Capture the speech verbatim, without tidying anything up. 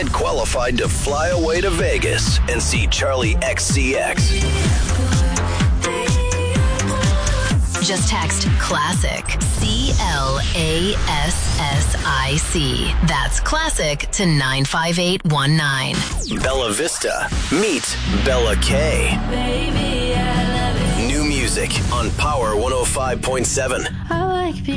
get qualified to fly away to Vegas and see Charlie X C X. Just text CLASSIC, C L A S S I C. That's CLASSIC to nine five eight one nine. Bella Vista. Meet Bella K. Baby, I love it. New music on Power one oh five point seven. I like